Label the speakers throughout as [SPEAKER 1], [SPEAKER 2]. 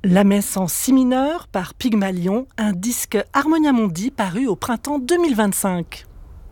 [SPEAKER 1] La messe en si mineur par Pygmalion, un disque Harmonia Mundi paru au printemps 2025.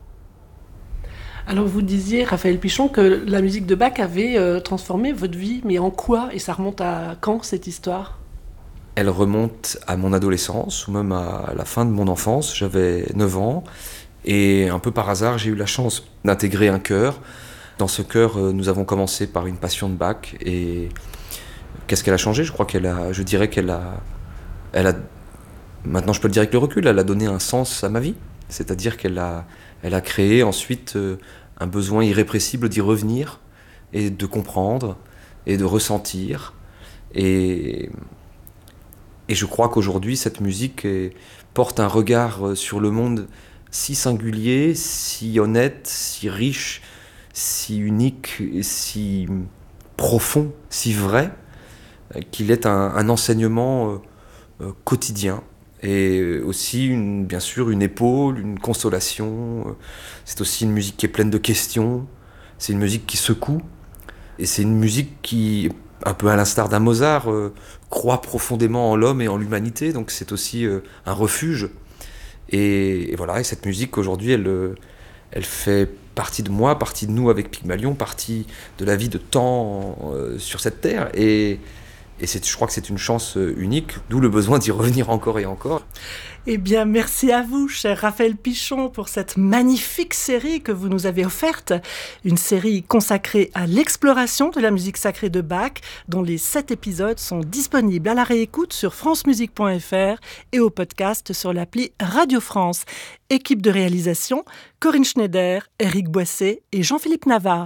[SPEAKER 1] Alors vous disiez, Raphaël Pichon, que la musique de Bach avait transformé votre vie, mais en quoi? Et ça remonte à quand cette histoire?
[SPEAKER 2] Elle remonte à mon adolescence, ou même à la fin de mon enfance. J'avais 9 ans, et un peu par hasard, j'ai eu la chance d'intégrer un chœur. Dans ce chœur, nous avons commencé par une passion de Bach, et qu'est-ce qu'elle a changé? Je dirais qu'elle a, maintenant je peux le dire avec le recul, elle a donné un sens à ma vie. C'est-à-dire qu'elle a créé ensuite un besoin irrépressible d'y revenir, et de comprendre, et de ressentir. Et je crois qu'aujourd'hui, cette musique porte un regard sur le monde si singulier, si honnête, si riche, si unique, si profond, si vrai, qu'il est un enseignement quotidien. Et aussi, bien sûr, une épaule, une consolation. C'est aussi une musique qui est pleine de questions. C'est une musique qui secoue. Et c'est une musique qui, un peu à l'instar d'un Mozart, croit profondément en l'homme et en l'humanité. Donc c'est aussi un refuge. Et voilà, et cette musique, aujourd'hui, elle fait partie de moi, partie de nous avec Pygmalion, partie de la vie de temps sur cette terre. Et je crois que c'est une chance unique, d'où le besoin d'y revenir encore et encore.
[SPEAKER 1] Eh bien, merci à vous, cher Raphaël Pichon, pour cette magnifique série que vous nous avez offerte. Une série consacrée à l'exploration de la musique sacrée de Bach, dont les 7 épisodes sont disponibles à la réécoute sur francemusique.fr et au podcast sur l'appli Radio France. Équipe de réalisation, Corinne Schneider, Éric Boisset et Jean-Philippe Navarre.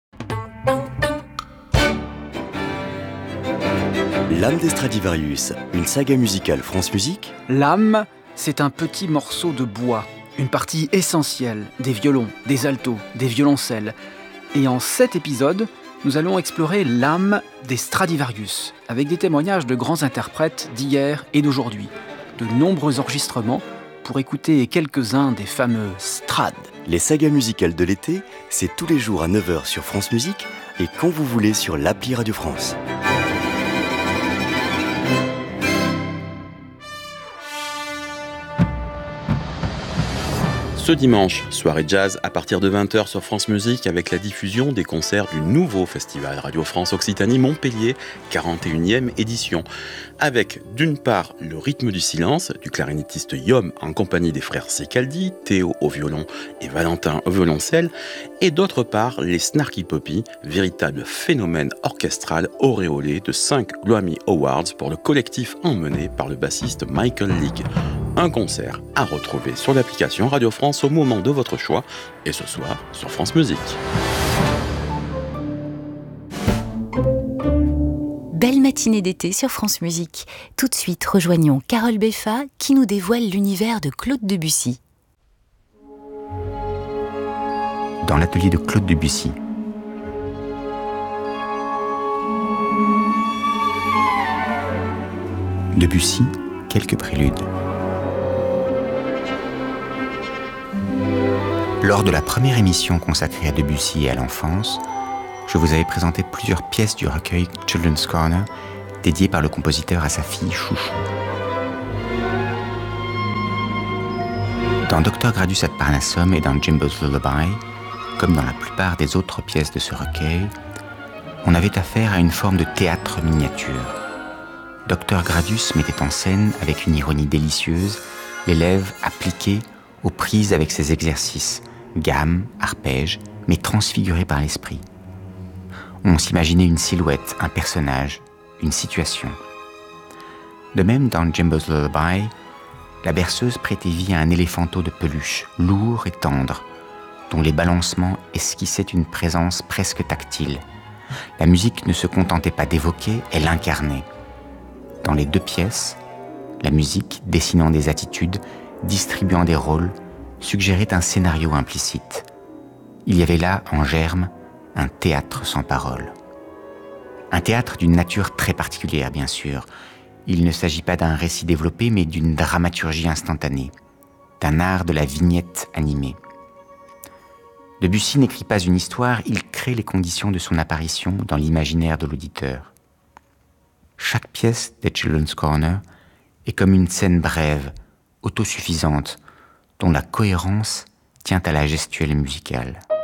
[SPEAKER 3] L'âme des Stradivarius, une saga musicale France Musique.
[SPEAKER 4] L'âme, c'est un petit morceau de bois, une partie essentielle des violons, des altos, des violoncelles. Et en 7 épisodes, nous allons explorer l'âme des Stradivarius, avec des témoignages de grands interprètes d'hier et d'aujourd'hui, de nombreux enregistrements pour écouter quelques-uns des fameux Strad.
[SPEAKER 3] Les sagas musicales de l'été, c'est tous les jours à 9h sur France Musique et quand vous voulez sur l'appli Radio France.
[SPEAKER 5] Ce dimanche, soirée jazz à partir de 20h sur France Musique avec la diffusion des concerts du nouveau festival Radio France Occitanie Montpellier, 41e édition. Avec d'une part le rythme du silence du clarinettiste Yom en compagnie des frères Secaldi, Théo au violon et Valentin au violoncelle, et d'autre part les Snarky Puppy, véritable phénomène orchestral auréolé de 5 Grammy Awards pour le collectif emmené par le bassiste Michael Leake. Un concert à retrouver sur l'application Radio France au moment de votre choix et ce soir sur France Musique.
[SPEAKER 6] Belle matinée d'été sur France Musique. Tout de suite, rejoignons Carole Beffa qui nous dévoile l'univers de Claude Debussy.
[SPEAKER 7] Dans l'atelier de Claude Debussy. Debussy, quelques préludes. Lors de la première émission consacrée à Debussy et à l'enfance, je vous avais présenté plusieurs pièces du recueil Children's Corner, dédié par le compositeur à sa fille Chouchou. Dans Dr Gradus ad Parnassum et dans Jimbo's Lullaby, comme dans la plupart des autres pièces de ce recueil, on avait affaire à une forme de théâtre miniature. Dr Gradus mettait en scène, avec une ironie délicieuse, l'élève appliqué aux prises avec ses exercices, gamme, arpège, mais transfiguré par l'esprit. On s'imaginait une silhouette, un personnage, une situation. De même, dans Jimbo's Lullaby, la berceuse prêtait vie à un éléphanteau de peluche, lourd et tendre, dont les balancements esquissaient une présence presque tactile. La musique ne se contentait pas d'évoquer, elle incarnait. Dans les 2 pièces, la musique, dessinant des attitudes, distribuant des rôles, suggérait un scénario implicite. Il y avait là, en germe, un théâtre sans parole. Un théâtre d'une nature très particulière, bien sûr. Il ne s'agit pas d'un récit développé, mais d'une dramaturgie instantanée, d'un art de la vignette animée. Debussy n'écrit pas une histoire, il crée les conditions de son apparition dans l'imaginaire de l'auditeur. chaque pièce des Children's Corner est comme une scène brève, autosuffisante, dont la cohérence tient à la gestuelle musicale.